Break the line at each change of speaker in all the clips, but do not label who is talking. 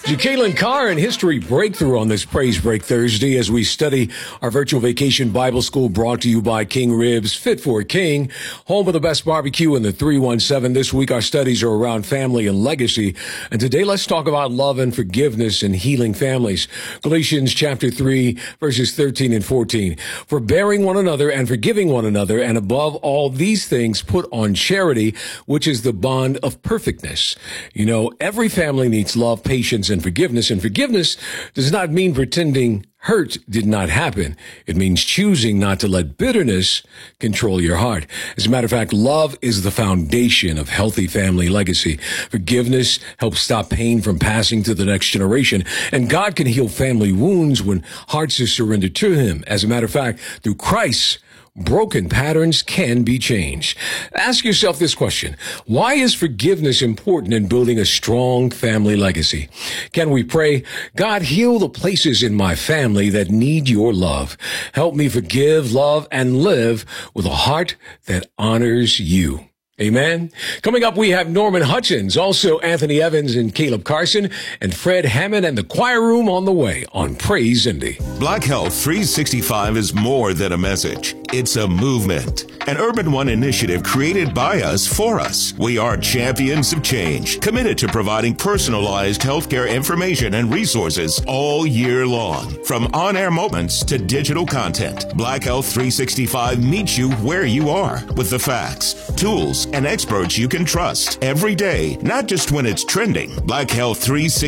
Jacqueline Carr and History Breakthrough on this Praise Break Thursday as we study our virtual vacation Bible school brought to you by King Ribs, Fit for a King, home of the best barbecue in the 317. This week our studies are around family and legacy. And today let's talk about love and forgiveness and healing families. Galatians chapter 3, verses 13 and 14. Forbearing one another and forgiving one another, and above all these things put on charity, which is the bond of perfectness. You know, every family needs love, patience, and forgiveness. And forgiveness does not mean pretending hurt did not happen. It means choosing not to let bitterness control your heart. As a matter of fact, love is the foundation of healthy family legacy. Forgiveness helps stop pain from passing to the next generation. And God can heal family wounds when hearts are surrendered to Him. As a matter of fact, through Christ, broken patterns can be changed. Ask yourself this question. Why is forgiveness important in building a strong family legacy? Can we pray, God, heal the places in my family that need your love. Help me forgive, love, and live with a heart that honors you. Amen. Coming up, we have Norman Hutchins, also Anthony Evans and Caleb Carson, and Fred Hammond and the choir room on the way on Praise Indy.
Black Health 365 is more than a message. It's a movement. An Urban One initiative created by us for us. We are champions of change, committed to providing personalized healthcare information and resources all year long. From on-air moments to digital content, Black Health 365 meets you where you are with the facts, tools, and experts you can trust every day, not just when it's trending. Black Health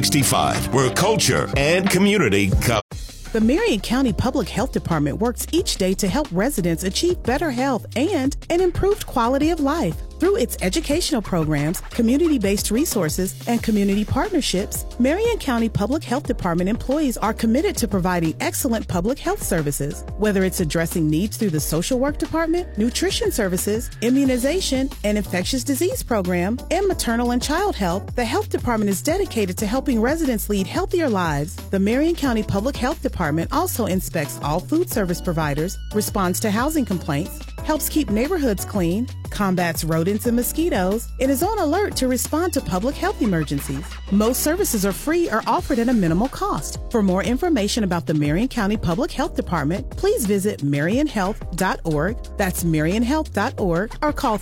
365, where culture and community come.
The Marion County Public Health Department works each day to help residents achieve better health and an improved quality of life. Through its educational programs, community-based resources, and community partnerships, Marion County Public Health Department employees are committed to providing excellent public health services. Whether it's addressing needs through the social work department, nutrition services, immunization, and infectious disease program, and maternal and child health, the health department is dedicated to helping residents lead healthier lives. The Marion County Public Health Department also inspects all food service providers, responds to housing complaints, helps keep neighborhoods clean, combats rodents and mosquitoes, and is on alert to respond to public health emergencies. Most services are free or offered at a minimal cost. For more information about the Marion County Public Health Department, please visit marionhealth.org, that's marionhealth.org, or call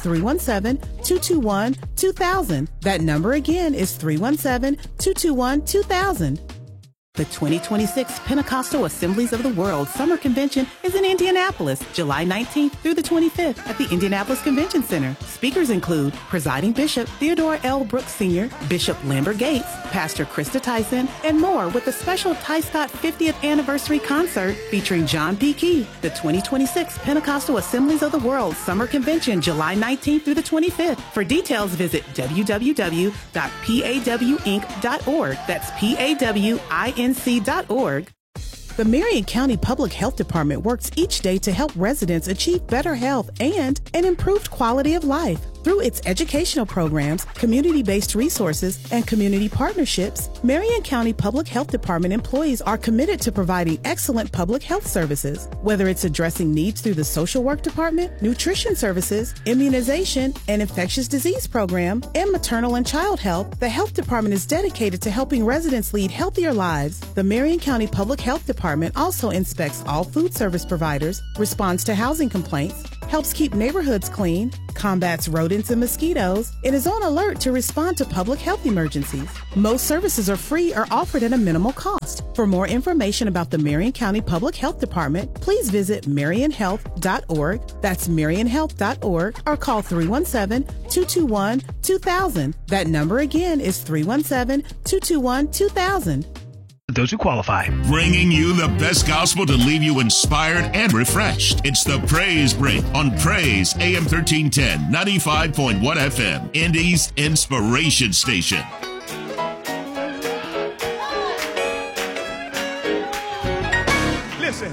317-221-2000. That number again is 317-221-2000. The 2026 Pentecostal Assemblies of the World Summer Convention is in Indianapolis, July 19th through the 25th at the Indianapolis Convention Center. Speakers include Presiding Bishop Theodore L. Brooks Sr., Bishop Lambert Gates, Pastor Krista Tyson, and more, with a special Ty Scott 50th Anniversary Concert featuring John P. Key. The 2026 Pentecostal Assemblies of the World Summer Convention, July 19th through the 25th. For details, visit www.pawinc.org. That's PAWINC.org. The Marion County Public Health Department works each day to help residents achieve better health and an improved quality of life. Through its educational programs, community-based resources, and community partnerships, Marion County Public Health Department employees are committed to providing excellent public health services. Whether it's addressing needs through the social work department, nutrition services, immunization, and infectious disease program, and maternal and child health, the health department is dedicated to helping residents lead healthier lives. The Marion County Public Health Department also inspects all food service providers, responds to housing complaints, helps keep neighborhoods clean, combats rodents and mosquitoes, and is on alert to respond to public health emergencies. Most services are free or offered at a minimal cost. For more information about the Marion County Public Health Department, please visit marionhealth.org, that's marionhealth.org, or call 317-221-2000. That number again is 317-221-2000.
Those who qualify.
Bringing you the best gospel to leave you inspired and refreshed. It's the Praise Break on Praise AM 1310, 95.1 FM, Indy's Inspiration Station.